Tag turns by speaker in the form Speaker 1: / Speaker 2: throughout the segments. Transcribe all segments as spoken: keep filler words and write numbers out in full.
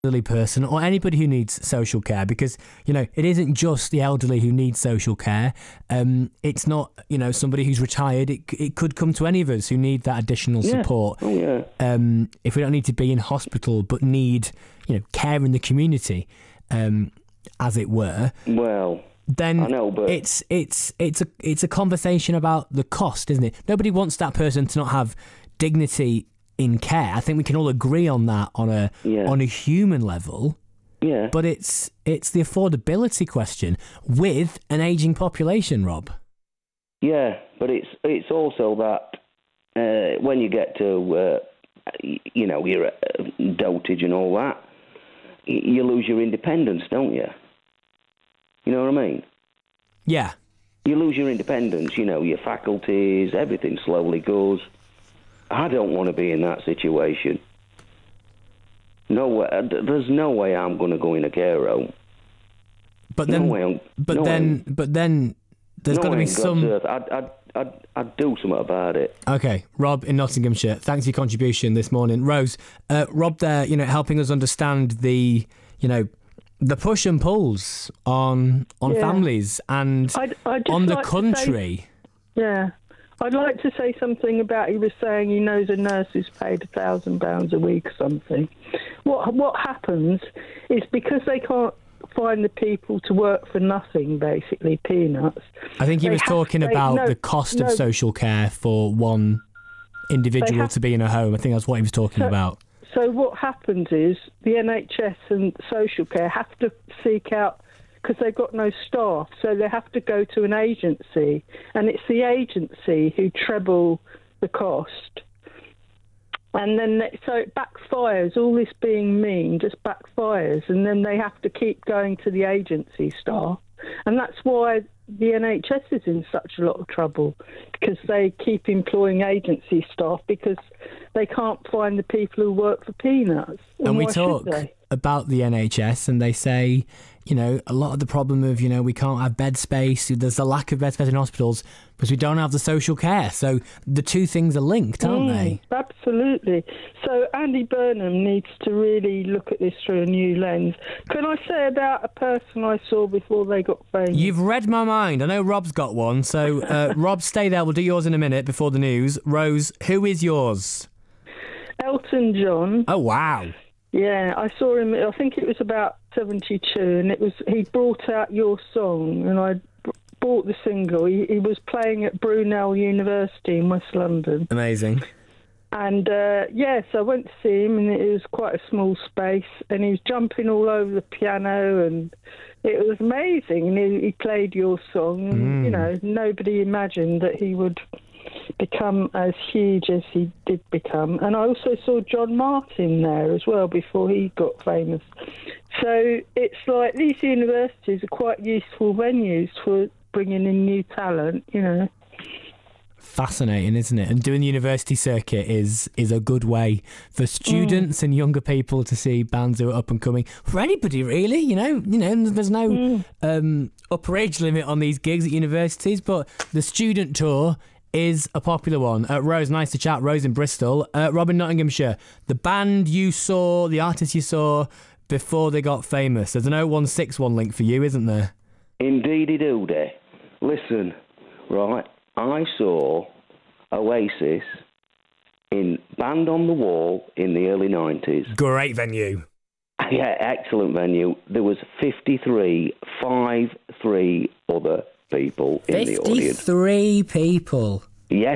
Speaker 1: elderly person or anybody who needs social care, because, you know, it isn't just the elderly who need social care. Um, it's not, you know, somebody who's retired. It it could come to any of us who need that additional
Speaker 2: Yeah.
Speaker 1: support.
Speaker 2: Oh, yeah.
Speaker 1: Um, if we don't need to be in hospital, but need, you know, care in the community, um, as it were.
Speaker 2: Well,
Speaker 1: Then
Speaker 2: I know, but
Speaker 1: it's it's it's a it's a conversation about the cost, isn't it? Nobody wants that person to not have dignity in care. I think we can all agree on that on a
Speaker 2: Yeah.
Speaker 1: on a human level.
Speaker 2: yeah,
Speaker 1: But it's it's the affordability question with an aging population, Rob.
Speaker 2: yeah, but it's it's also that uh, when you get to uh, y- you know your uh, dotage and all that, y- you lose your independence, don't you? You know what I mean?
Speaker 1: Yeah.
Speaker 2: You lose your independence. You know, your faculties, everything slowly goes. I don't want to be in that situation. No way. There's no way I'm going to go in a care home.
Speaker 1: But
Speaker 2: No
Speaker 1: then
Speaker 2: way I'm-
Speaker 1: but
Speaker 2: no
Speaker 1: then
Speaker 2: way.
Speaker 1: but then there's
Speaker 2: no
Speaker 1: got to
Speaker 2: way
Speaker 1: be
Speaker 2: on God's
Speaker 1: some
Speaker 2: earth. I'd, I'd, I'd, I'd, I'd do something about it.
Speaker 1: Okay, Rob in Nottinghamshire, thanks for your contribution this morning. Rose, uh, Rob there, you know, helping us understand the, you know, the push and pulls on on
Speaker 3: Yeah.
Speaker 1: families and
Speaker 3: I'd, I'd just
Speaker 1: on the
Speaker 3: like to
Speaker 1: country.
Speaker 3: Say, yeah. I'd like to say something about, he was saying he knows a nurse who's paid a thousand pounds a week or something. What what happens is because they can't find the people to work for nothing, basically, peanuts.
Speaker 1: I think he
Speaker 3: they
Speaker 1: was
Speaker 3: have-
Speaker 1: talking
Speaker 3: they-
Speaker 1: about
Speaker 3: no,
Speaker 1: the cost
Speaker 3: no.
Speaker 1: of social care for one individual
Speaker 3: have-
Speaker 1: to be in a home. I think that's what he was talking
Speaker 3: So-
Speaker 1: about.
Speaker 3: So what happens is the N H S and social care have to seek out, because they've got no staff, so they have to go to an agency, and it's the agency who treble the cost. And then, they, so it backfires, all this being mean just backfires, and then they have to keep going to the agency staff. And that's why the N H S is in such a lot of trouble, because they keep employing agency staff because they can't find the people who work for peanuts. And,
Speaker 1: And we
Speaker 3: why
Speaker 1: talk
Speaker 3: should they?
Speaker 1: about the N H S and they say, you know, a lot of the problem of, you know, we can't have bed space, there's a lack of bed space in hospitals because we don't have the social care. So the two things are linked, aren't
Speaker 3: Mm,
Speaker 1: they?
Speaker 3: Absolutely. So Andy Burnham needs to really look at this through a new lens. Can I say about a person I saw before they got famous?
Speaker 1: You've read my mind. I know Rob's got one. So, uh, Rob, stay there. We'll do yours in a minute before the news. Rose, who is yours?
Speaker 3: Elton John.
Speaker 1: Oh, wow.
Speaker 3: Yeah, I saw him. I think it was about seventy-two, and it was he brought out Your Song, and I b- bought the single. He, he was playing at Brunel University in West London,
Speaker 1: Amazing.
Speaker 3: and uh, yes, I went to see him, and it was quite a small space, and he was jumping all over the piano, and it was amazing. And he, he played Your Song, and
Speaker 1: Mm.
Speaker 3: you know, nobody imagined that he would become as huge as he did become. And I also saw John Martin there as well before he got famous. So it's like these universities are quite useful venues for bringing in new talent, you know.
Speaker 1: Fascinating, isn't it? And doing the university circuit is is a good way for students mm. and younger people to see bands who are up and coming. For anybody, really, you know. You know, there's no mm. um, upper age limit on these gigs at universities, but the student tour is a popular one. Uh, Rose, nice to chat. Rose in Bristol. Uh, Rob in Nottinghamshire. The band you saw, the artist you saw before they got famous. There's an oh one six one link for you, isn't there?
Speaker 2: Indeedy do there. Listen, right, I saw Oasis in Band on the Wall in the early nineties.
Speaker 1: Great venue.
Speaker 2: Yeah, excellent venue. There was fifty-three, five, three other people in the audience.
Speaker 1: fifty-three people.
Speaker 2: Yes.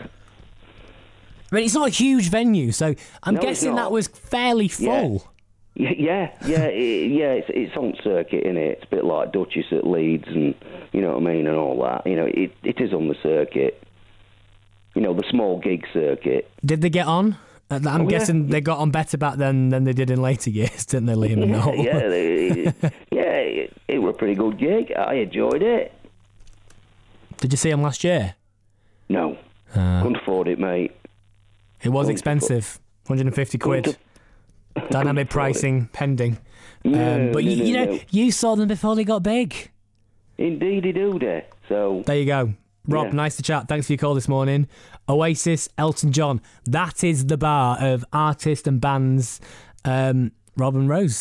Speaker 1: I mean, it's not a huge venue, so I'm
Speaker 2: No, it's
Speaker 1: guessing
Speaker 2: not.
Speaker 1: that was fairly full.
Speaker 2: Yeah, yeah, yeah, it, yeah. It's, it's on circuit, innit? It's a bit like Duchess at Leeds, and you know what I mean, and all that. You know, it it is on the circuit. You know, the small gig circuit.
Speaker 1: Did they get on? Uh, I'm
Speaker 2: Oh, yeah.
Speaker 1: guessing they got on better back then than they did in later years, didn't they, Liam and
Speaker 2: Yeah,
Speaker 1: Noel?
Speaker 2: yeah, they, yeah. It, it was a pretty good gig. I enjoyed it.
Speaker 1: Did you see them last year?
Speaker 2: No,
Speaker 1: Uh,
Speaker 2: couldn't afford it, mate.
Speaker 1: it was
Speaker 2: Couldn't
Speaker 1: expensive. one hundred fifty quid.
Speaker 2: Couldn't
Speaker 1: Dynamic
Speaker 2: afford it.
Speaker 1: pricing pending.
Speaker 2: No,
Speaker 1: um, but
Speaker 2: no,
Speaker 1: you,
Speaker 2: no,
Speaker 1: you know,
Speaker 2: no.
Speaker 1: you saw them before they got big.
Speaker 2: Indeed, he do there. So
Speaker 1: There you go. Rob,
Speaker 2: Yeah.
Speaker 1: nice to chat. Thanks for your call this morning. Oasis, Elton John. That is the bar of artists and bands um, Rob and Rose